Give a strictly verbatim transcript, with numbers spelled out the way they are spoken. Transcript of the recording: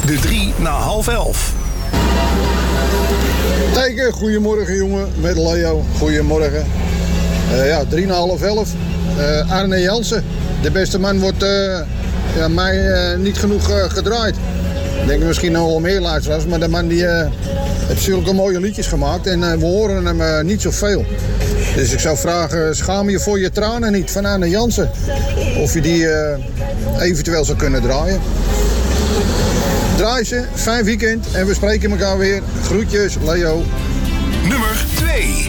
De drie na half elf. Tijken, goedemorgen jongen, met Leo. Goedemorgen. Uh, ja, drie na half elf. Uh, Arne Jansen, de beste man, wordt uh, ja, mij uh, niet genoeg uh, gedraaid. Ik denk misschien nog wel meer luisteraars, maar de man die uh, heeft zulke mooie liedjes gemaakt en uh, we horen hem uh, niet zoveel. Dus ik zou vragen, schaam je voor je tranen niet van Arne Jansen. Of je die uh, eventueel zou kunnen draaien. Draai ze, fijn weekend en we spreken elkaar weer. Groetjes, Leo. Nummer twee.